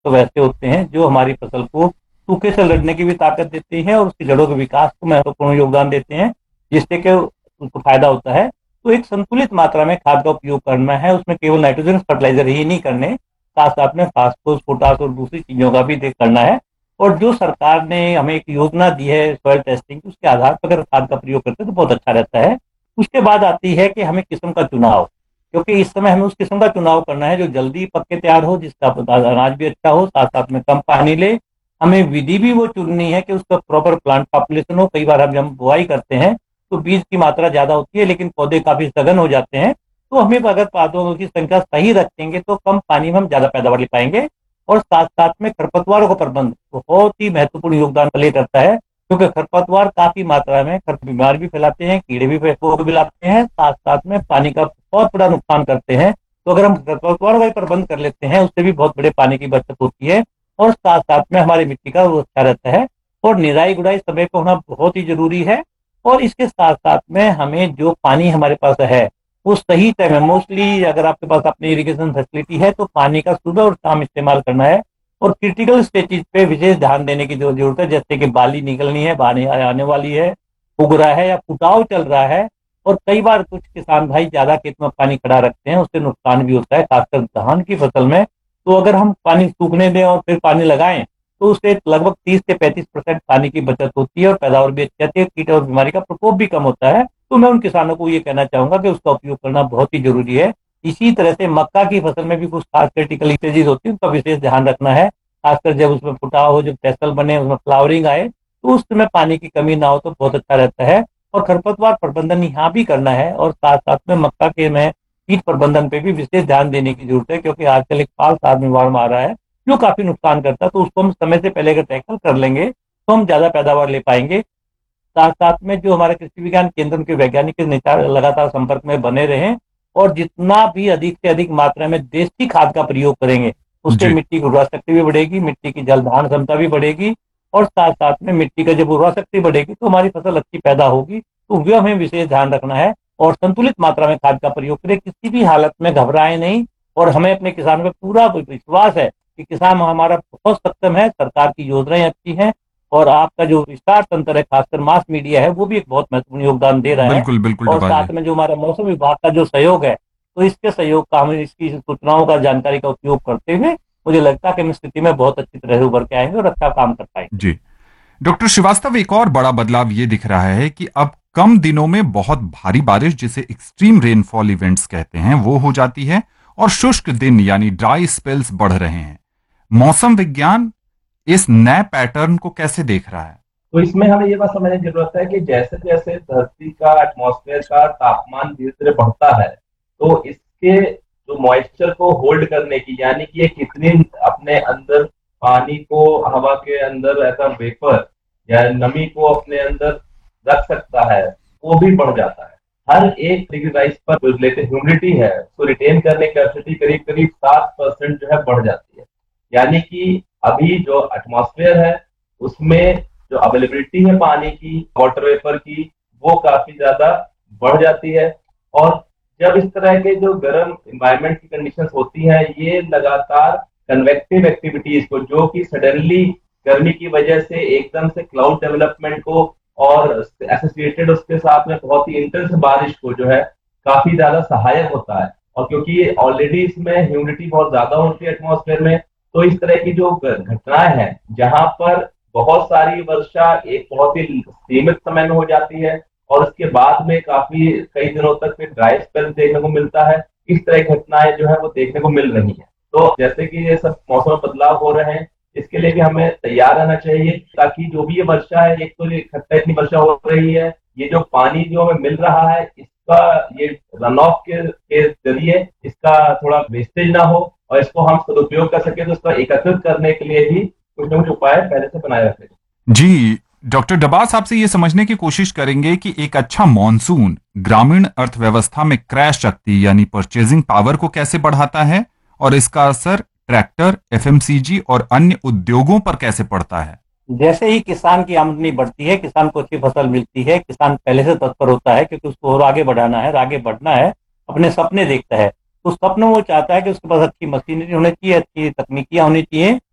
तो वैसे होते हैं जो हमारी फसल को सूखे से लड़ने की भी ताकत देते हैं और उसकी जड़ों के विकास को महत्वपूर्ण योगदान देते हैं, जिससे कि उसको फायदा होता है। तो एक संतुलित मात्रा में खाद का उपयोग करना है, उसमें केवल नाइट्रोजन फर्टिलाइजर ही नहीं करने, साथ साथ में फास्फोरस, पोटास और दूसरी चीजों का भी देख करना है। और जो सरकार ने हमें एक योजना दी है सॉइल टेस्टिंग, उसके आधार पर अगर खाद का प्रयोग करते हैं तो बहुत अच्छा रहता है। उसके बाद आती है कि हमें किस्म का चुनाव, क्योंकि इस समय हमें उस किस्म का चुनाव करना है जो जल्दी पक के तैयार हो, जिसका अनाज भी अच्छा हो, साथ साथ में कम पानी ले। हमें विधि भी वो चुननी है कि उसका प्रॉपर प्लांट पॉपुलेशन हो। कई बार हम जब बुआई करते हैं तो बीज की मात्रा ज्यादा होती है लेकिन पौधे काफी सघन हो जाते हैं। तो हमें अगर पौधों की संख्या सही रखेंगे तो कम पानी में हम ज्यादा पैदावार ले पाएंगे। और साथ साथ में खरपतवारों का प्रबंध बहुत ही महत्वपूर्ण योगदान प्ले करता है, क्योंकि खरपतवार काफी मात्रा में बीमार भी फैलाते हैं, कीड़े भी भी लाते हैं, साथ साथ में पानी का बहुत बड़ा नुकसान करते हैं। तो अगर हम खरपतवारों का प्रबंध कर लेते हैं उससे भी बहुत बड़े पानी की बचत होती है और साथ साथ में हमारी मिट्टी का वो अच्छा रहता है। और निराई गुड़ाई समय पर होना बहुत ही जरूरी है। और इसके साथ साथ में हमें जो पानी हमारे पास है वो सही टाइम है, मोस्टली अगर आपके पास अपनी इरिगेशन फैसिलिटी है तो पानी का सुबह और शाम इस्तेमाल करना है। और क्रिटिकल स्टेजेस पे विशेष ध्यान देने की जो जरूरत है, जैसे कि बाली निकलनी है, बाली आने वाली है, उग रहा है या फुटाव चल रहा है। और कई बार कुछ किसान भाई ज्यादा खेत में पानी खड़ा रखते हैं, उससे नुकसान भी होता है, खासकर धान की फसल में। तो अगर हम पानी सूखने दें और फिर पानी लगाएं तो उससे लगभग 30 से 35% पानी की बचत होती है और पैदावार भी अच्छी आती है, कीट और बीमारी का प्रकोप भी कम होता है। तो मैं उन किसानों को ये कहना चाहूंगा कि उसका उपयोग करना बहुत ही जरूरी है। इसी तरह से मक्का की फसल में भी कुछ खास क्रिटिकल स्टेजेस होती है, उनका विशेष ध्यान रखना है, खासकर जब उसमें फुटाव हो, जब टेसल बने, उसमें फ्लावरिंग आए, तो उस समय पानी की कमी ना हो तो बहुत अच्छा रहता है। और खरपतवार प्रबंधन यहाँ भी करना है और साथ साथ में मक्का के में कीट प्रबंधन पे भी विशेष ध्यान देने की जरूरत है, क्योंकि आजकल एक फाल्स आर्मी आ रहा है जो काफी नुकसान करता है। तो उसको हम समय से पहले अगर टैकल कर लेंगे तो हम ज्यादा पैदावार ले पाएंगे। साथ साथ में जो हमारे कृषि विज्ञान केंद्र उनके वैज्ञानिक के लगातार संपर्क में बने रहें और जितना भी अधिक से अधिक मात्रा में देसी खाद का प्रयोग करेंगे उससे जी। मिट्टी की उर्वरा शक्ति भी बढ़ेगी, मिट्टी की जल धारण क्षमता भी बढ़ेगी। और साथ साथ में मिट्टी का जब उर्वरा शक्ति बढ़ेगी तो हमारी फसल अच्छी पैदा होगी। तो वह हमें विशेष ध्यान रखना है और संतुलित मात्रा में खाद का प्रयोग करें, किसी भी हालत में घबराए नहीं। और हमें अपने किसानों पर पूरा विश्वास है कि किसान हमारा बहुत सक्षम है, सरकार की योजनाएं अच्छी हैं और आपका जो विस्तार तंत्र है, खासकर मास मीडिया है, वो भी एक बहुत महत्वपूर्ण योगदान दे रहा है। बिल्कुल बिल्कुल और डबा जी। साथ में जो हमारा मौसम विभाग का जो सहयोग है, तो इसके सहयोग का, हमें इसकी सूचनाओं का, जानकारी का उपयोग करते हुए मुझे लगता है कि हम इस स्थिति में बहुत अच्छी तरह से उभर के आएंगे और अच्छा काम कर पाएंगे। जी। डॉक्टर श्रीवास्तव, एक और बड़ा बदलाव ये दिख रहा है कि अब कम दिनों में बहुत भारी बारिश, जिसे एक्सट्रीम रेनफॉल इवेंट्स कहते हैं, वो हो जाती है और शुष्क दिन यानी ड्राई स्पेल्स बढ़ रहे हैं। मौसम विज्ञान इस नए पैटर्न को कैसे देख रहा है? तो इसमें हमें ये बात समझने की जरूरत है कि जैसे जैसे धरती का एटमॉस्फेयर का तापमान धीरे धीरे बढ़ता है तो इसके जो मॉइस्चर को होल्ड करने की, यानी कि ये कितनी अपने अंदर पानी को, हवा के अंदर ऐसा वेपर या नमी को अपने अंदर रख सकता है, वो भी बढ़ जाता है। हर एक डिग्री राइज पर जो रिलेटिव ह्यूमिडिटी है उसको रिटेन करने की कैपेसिटी करीब करीब 7% जो है बढ़ जाती है। यानी कि अभी जो एटमॉस्फेयर है उसमें जो अवेलेबिलिटी है पानी की, वाटर वेपर की, वो काफी ज्यादा बढ़ जाती है। और जब इस तरह के जो गर्म इन्वायरमेंट की कंडीशंस होती हैं, ये लगातार कन्वेक्टिव एक्टिविटीज को, जो कि सडनली गर्मी की वजह से एकदम से क्लाउड डेवलपमेंट को और एसोसिएटेड उसके साथ में बहुत ही इंटेंस बारिश को जो है काफी ज्यादा सहायक होता है। और क्योंकि ऑलरेडी इसमें ह्यूमिडिटी बहुत ज्यादा होती है एटमॉस्फेयर में, तो इस तरह की जो घटनाएं हैं जहां पर बहुत सारी वर्षा एक बहुत ही सीमित समय में हो जाती है और उसके बाद में काफी कई दिनों तक फिर ड्राई स्पेल देखने को मिलता है, इस तरह की घटनाएं जो है वो देखने को मिल रही है। तो जैसे कि ये सब मौसम बदलाव हो रहे हैं, इसके लिए भी हमें तैयार रहना चाहिए, ताकि जो भी ये वर्षा है, एक तो ये इकट्ठा इतनी वर्षा हो रही है, ये जो पानी जो हमें मिल रहा है इसका, ये रन ऑफ के जरिए इसका थोड़ा वेस्टेज ना हो और इसको हम सदुपयोग कर सके, तो इसको एकत्रित करने के लिए भी कुछ न कुछ उपाय पहले से बनाए रखे। जी। डॉक्टर डबास, आपसे ये समझने की कोशिश करेंगे कि एक अच्छा मॉनसून ग्रामीण अर्थव्यवस्था में क्रय शक्ति यानी परचेजिंग पावर को कैसे बढ़ाता है और इसका असर ट्रैक्टर, एफएमसीजी और अन्य उद्योगों पर कैसे पड़ता है? जैसे ही किसान की आमदनी बढ़ती है, किसान को अच्छी फसल मिलती है, किसान पहले से तत्पर होता है क्योंकि उसको और आगे बढ़ाना है, आगे बढ़ना है, अपने सपने देखता है। तो सपने वो चाहता है कि उसके पास अच्छी मशीनरी होनी चाहिए, अच्छी तकनीकियां होनी चाहिए